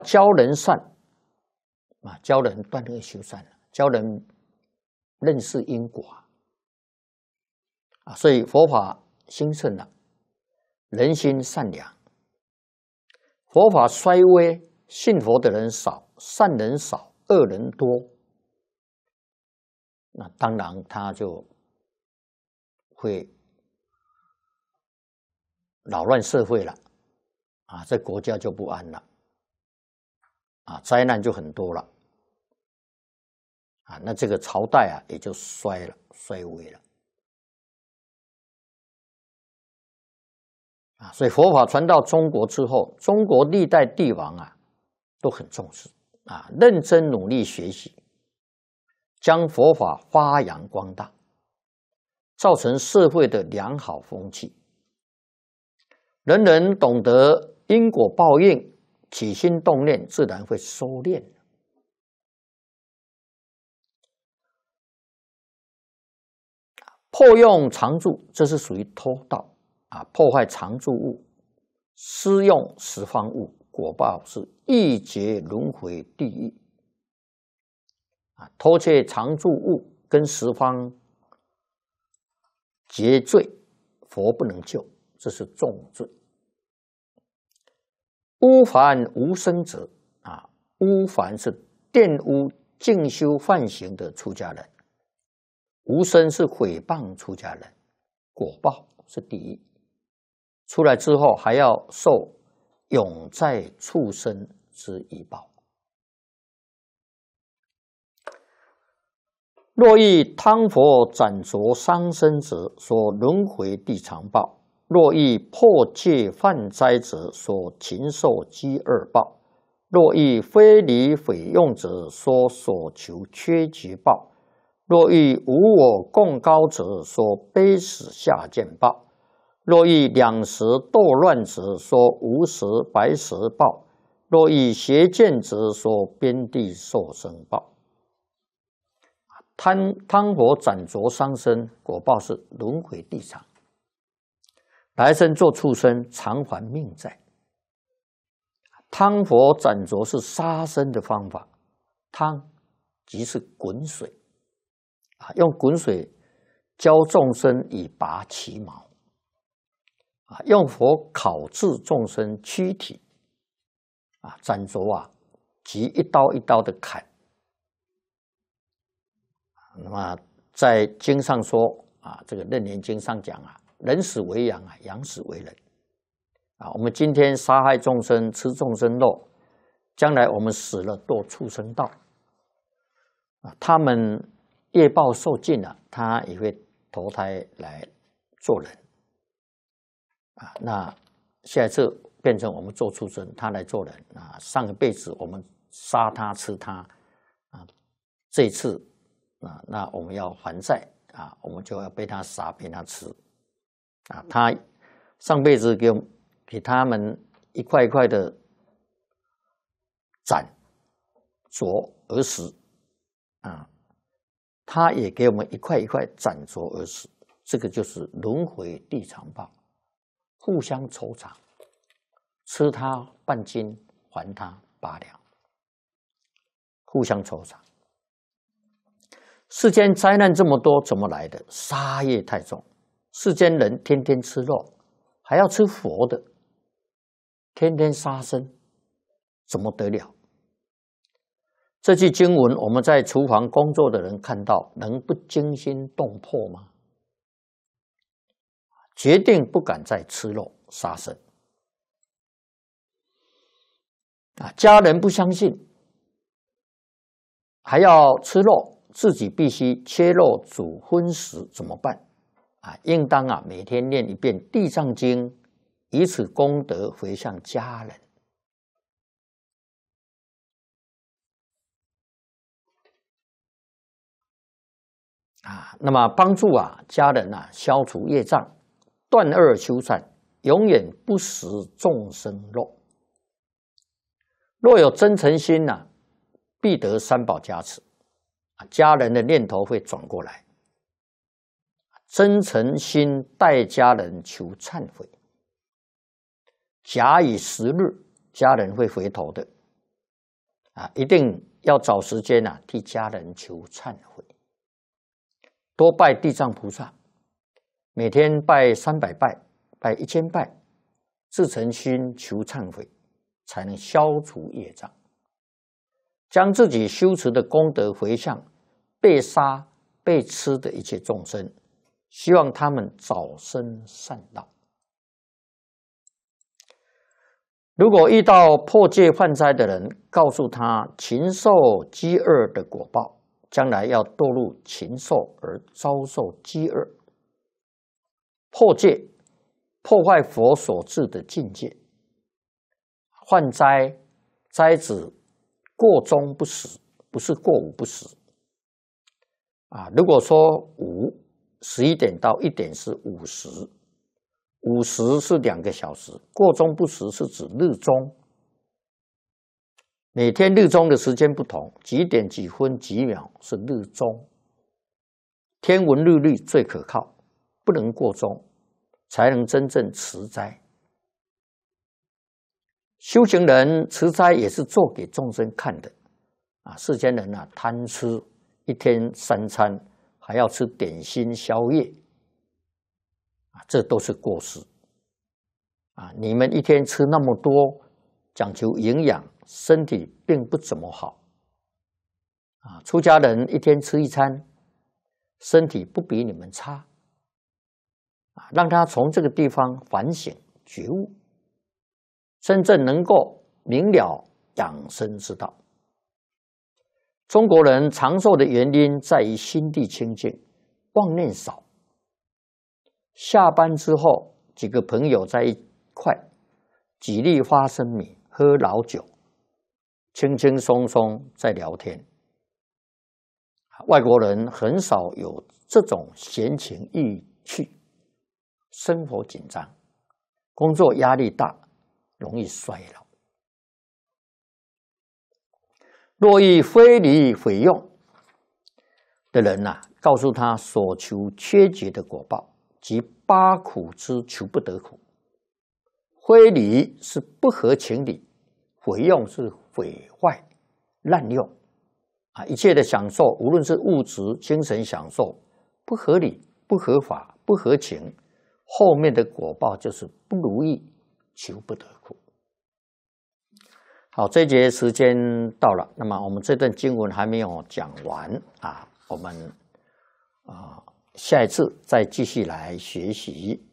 教人善啊，教人断恶修善，教人认识因果啊，所以佛法兴盛了，人心善良。佛法衰微，信佛的人少，善人少，恶人多，那当然他就会扰乱社会了啊，这国家就不安了啊，灾难就很多了啊，那这个朝代啊也就衰微了啊。所以佛法传到中国之后，中国历代帝王啊都很重视啊，认真努力学习，将佛法发扬光大，造成社会的良好风气。人人懂得因果报应，起心动念自然会收敛。破用常住，这是属于偷盗啊，破坏常住物，私用十方物，果报是一劫轮回地狱啊！偷窃常住物跟十方结罪，佛不能救，这是重罪。污凡无生者啊，污凡是玷污净修梵行的出家人，无生是毁谤出家人，果报是地狱。出来之后还要受永在畜生之一报。若欲汤佛斩着伤身者，所轮回地常报；若欲破戒犯灾者，所禽兽饥饿报；若欲非礼毁用者，所求缺极报；若欲无我共高者，所悲死下贱报；若欲两舌斗乱者，所无舌白舌报；若欲邪见者，所边地受生报。汤火斩着伤身，果报是轮回地场，来生做畜生，偿还命债。汤火斩着是杀生的方法，汤即是滚水啊，用滚水教众生以拔其毛啊，用火烤制众生躯体啊，斩着啊，即一刀一刀的砍。那么在经上说啊，这个楞严经上讲啊，人死为羊啊，羊死为人啊。我们今天杀害众生，吃众生肉，将来我们死了堕畜生道啊。他们业报受尽了，他也会投胎来做人啊。那下一次变成我们做畜生，他来做人啊。上个辈子我们杀他吃他啊，这一次。那我们要还债啊，我们就要被他杀，被他吃啊。他上辈子给他们一块一块的斩啄而死啊，他也给我们一块一块斩啄而死。这个就是轮回地常报，互相酬偿，吃他半斤，还他8两，互相酬偿。世间灾难这么多，怎么来的？杀业太重。世间人天天吃肉，还要吃佛的，天天杀生，怎么得了？这句经文，我们在厨房工作的人看到，能不惊心动魄吗？决定不敢再吃肉杀生啊！家人不相信，还要吃肉。自己必须切肉煮荤食，怎么办啊？应当啊每天念一遍《地藏经》，以此功德回向家人啊。那么帮助啊家人啊消除业障，断恶修善，永远不食众生肉。若有真诚心啊，必得三宝加持。家人的念头会转过来，真诚心待家人求忏悔，假以时日，家人会回头的一定要找时间替家人求忏悔，多拜地藏菩萨，每天拜300拜，拜1000拜，自诚心求忏悔，才能消除业障，将自己修持的功德回向被杀被吃的一切众生，希望他们早生善道。如果遇到破戒犯灾的人，告诉他禽兽饥饿的果报，将来要堕入禽兽而遭受饥饿。破戒，破坏佛所制的境界。犯灾，灾指过中不死，不是过午不食。如果说午11点到1点是午时，50是2个小时，过中不食是指日中。每天日中的时间不同，几点几分几秒是日中。天文日历最可靠，不能过中，才能真正持斋。修行人持斋也是做给众生看的世间人贪吃一天3餐，还要吃点心宵夜这都是过失你们一天吃那么多，讲求营养，身体并不怎么好出家人一天吃1餐，身体不比你们差让他从这个地方反省觉悟，真正能够明了养生之道。中国人长寿的原因在于心地清净，妄念少。下班之后，几个朋友在一块，几粒花生米，喝老酒，轻轻松松在聊天。外国人很少有这种闲情逸趣，生活紧张，工作压力大，容易衰老。若欲非礼毁用的人告诉他所求缺绝的果报，即8苦之求不得苦。非礼是不合情理，毁用是毁坏滥用一切的享受，无论是物质精神享受，不合理不合法不合情，后面的果报就是不如意，求不得苦。好，这节时间到了，那么我们这段经文还没有讲完我们下一次再继续来学习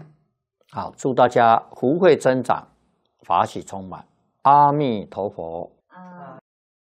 好，祝大家福慧增长，法喜充满，阿弥陀佛。